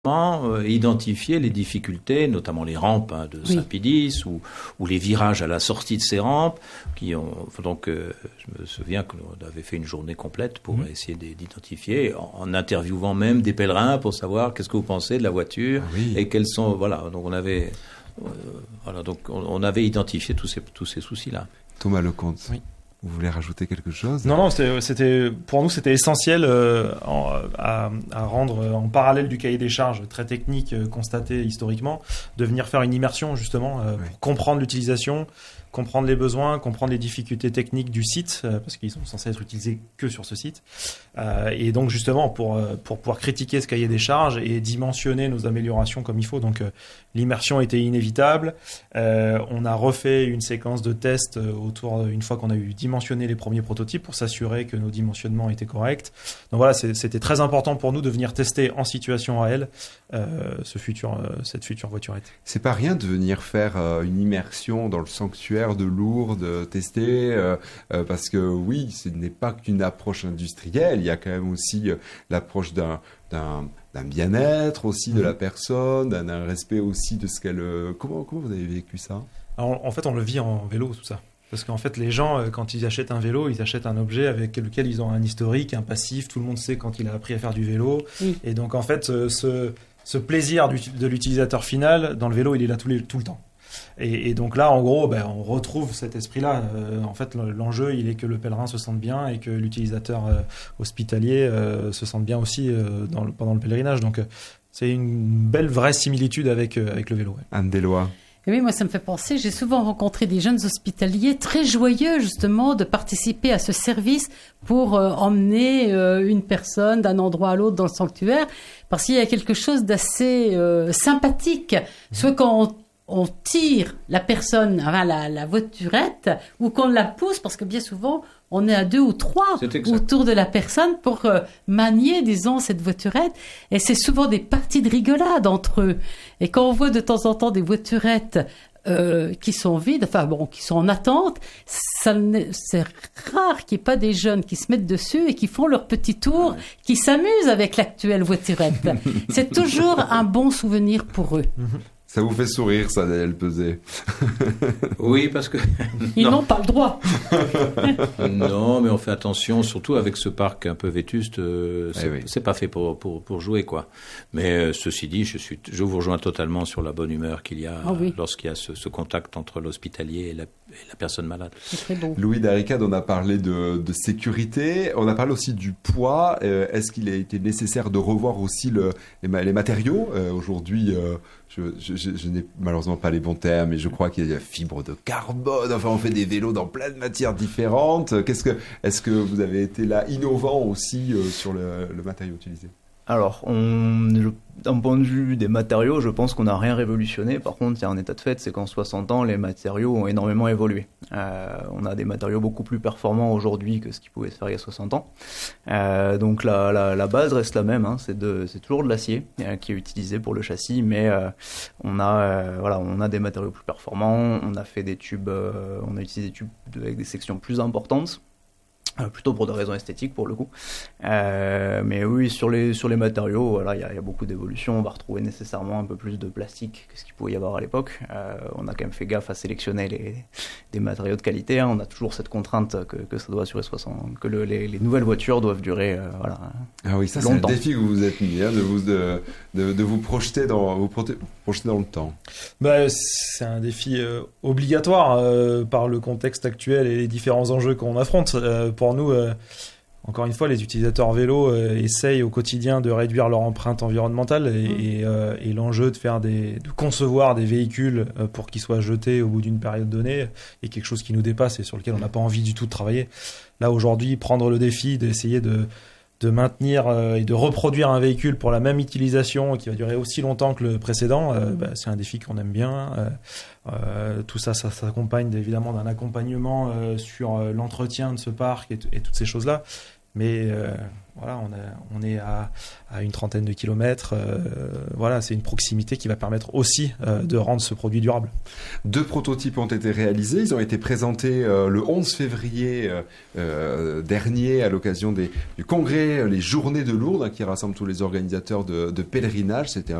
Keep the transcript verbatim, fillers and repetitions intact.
Euh, identifier les difficultés, notamment les rampes hein, de oui. Saint-Pédis ou, ou les virages à la sortie de ces rampes. Qui ont, donc, euh, je me souviens qu'on avait fait une journée complète pour mmh. essayer d'identifier, en, en interviewant même des pèlerins pour savoir qu'est-ce que vous pensez de la voiture ah oui. et quels sont. Voilà, donc on avait, euh, voilà, donc on, on avait identifié tous ces, tous ces soucis-là. Thomas Lecomte. Oui. Vous voulez rajouter quelque chose ? Non, non, c'était, c'était, pour nous, c'était essentiel euh, en, à, à rendre en parallèle du cahier des charges très technique euh, constaté historiquement, de venir faire une immersion justement euh, oui. pour comprendre l'utilisation, comprendre les besoins, comprendre les difficultés techniques du site, euh, parce qu'ils sont censés être utilisés que sur ce site. Euh, et donc justement, pour, euh, pour pouvoir critiquer ce cahier des charges et dimensionner nos améliorations comme il faut. Donc euh, l'immersion était inévitable. Euh, on a refait une séquence de tests autour, une fois qu'on a eu dimensionné les premiers prototypes pour s'assurer que nos dimensionnements étaient corrects. Donc voilà, c'est, c'était très important pour nous de venir tester en situation réelle euh, ce futur, euh, cette future voiturette. C'est pas rien de venir faire euh, une immersion dans le sanctuaire de Lourdes, tester, euh, euh, parce que oui, ce n'est pas qu'une approche industrielle, il y a quand même aussi euh, l'approche d'un, d'un, d'un bien-être aussi de la personne, d'un, d'un respect aussi de ce qu'elle... Euh, comment, comment vous avez vécu ça ? Alors, en fait, on le vit en vélo, tout ça. Parce qu'en fait, les gens, quand ils achètent un vélo, ils achètent un objet avec lequel ils ont un historique, un passif. Tout le monde sait quand il a appris à faire du vélo. Oui. Et donc, en fait, ce, ce plaisir du, de l'utilisateur final, dans le vélo, il est là tout, les, tout le temps. Et, et donc là, en gros, ben, on retrouve cet esprit-là. Euh, en fait, l'enjeu, il est que le pèlerin se sente bien et que l'utilisateur euh, hospitalier euh, se sente bien aussi euh, dans le, pendant le pèlerinage. Donc, euh, c'est une belle, vraie similitude avec, euh, avec le vélo. Ouais. Anne Deslois. Et oui, moi, ça me fait penser, j'ai souvent rencontré des jeunes hospitaliers très joyeux, justement, de participer à ce service pour euh, emmener euh, une personne d'un endroit à l'autre dans le sanctuaire, parce qu'il y a quelque chose d'assez euh, sympathique. Mmh. Soit quand on on tire la personne, enfin la, la voiturette, ou qu'on la pousse, parce que bien souvent, on est à deux ou trois autour de la personne pour euh, manier, disons, cette voiturette. Et c'est souvent des parties de rigolade entre eux. Et quand on voit de temps en temps des voiturettes euh, qui sont vides, enfin bon, qui sont en attente, ça, c'est rare qu'il n'y ait pas des jeunes qui se mettent dessus et qui font leur petit tour, qui s'amusent avec l'actuelle voiturette. C'est toujours un bon souvenir pour eux. Ça vous fait sourire, ça, Daniel Peset ? Oui, parce que... Ils n'ont pas le droit. Non, mais on fait attention, surtout avec ce parc un peu vétuste. Euh, c'est, eh oui. c'est pas fait pour, pour, pour jouer, quoi. Mais euh, ceci dit, je, suis, je vous rejoins totalement sur la bonne humeur qu'il y a oh, oui. lorsqu'il y a ce, ce contact entre l'hospitalier et la, et la personne malade. C'est très beau. Louis Darricade, on a parlé de, de sécurité, on a parlé aussi du poids. Euh, est-ce qu'il a été nécessaire de revoir aussi le, les, les matériaux ? euh, Aujourd'hui, euh, je, je, je, je n'ai malheureusement pas les bons termes, mais je crois qu'il y a fibre de carbone. Enfin, on fait des vélos dans plein de matières différentes. Qu'est-ce que, est-ce que vous avez été là innovant aussi euh, sur le, le matériau utilisé ? Alors, on, d'un point de vue des matériaux, je pense qu'on n'a rien révolutionné. Par contre, il y a un état de fait, c'est qu'en soixante ans, les matériaux ont énormément évolué. Euh, on a des matériaux beaucoup plus performants aujourd'hui que ce qui pouvait se faire il y a soixante ans. Euh, donc la, la, la base reste la même, hein, c'est, de, c'est toujours de l'acier euh, qui est utilisé pour le châssis, mais euh, on a euh, voilà, on a des matériaux plus performants. On a fait des tubes, euh, on a utilisé des tubes avec des sections plus importantes. Euh, plutôt pour des raisons esthétiques pour le coup, euh, mais oui, sur les sur les matériaux, voilà, il y, y a beaucoup d'évolutions. On va retrouver nécessairement un peu plus de plastique que ce qu'il pouvait y avoir à l'époque. Euh, on a quand même fait gaffe à sélectionner les des matériaux de qualité, hein. On a toujours cette contrainte que que ça doit durer soixante, que le, les, les nouvelles voitures doivent durer euh, voilà. Ah oui, ça longtemps. C'est un défi que vous vous êtes mis, hein, de vous de, de de vous projeter dans vous projeter dans le temps. Bah, c'est un défi euh, obligatoire euh, par le contexte actuel et les différents enjeux qu'on affronte. Euh, Pour nous, euh, encore une fois, les utilisateurs vélo euh, essayent au quotidien de réduire leur empreinte environnementale et, mmh. et, euh, et l'enjeu de faire des, de concevoir des véhicules euh, pour qu'ils soient jetés au bout d'une période donnée est quelque chose qui nous dépasse et sur lequel on n'a pas envie du tout de travailler. Là aujourd'hui, prendre le défi d'essayer de de maintenir euh, et de reproduire un véhicule pour la même utilisation qui va durer aussi longtemps que le précédent, euh, bah, c'est un défi qu'on aime bien. Euh, euh, tout ça, ça s'accompagne évidemment d'un accompagnement euh, sur euh, l'entretien de ce parc et, t- et toutes ces choses-là. mais euh, voilà, on, a, on est à, à une trentaine de kilomètres. Euh, voilà, c'est une proximité qui va permettre aussi euh, de rendre ce produit durable. Deux prototypes ont été réalisés. Ils ont été présentés euh, le onze février euh, euh, dernier à l'occasion des, du congrès, les Journées de Lourdes, hein, qui rassemblent tous les organisateurs de, de pèlerinage. C'était un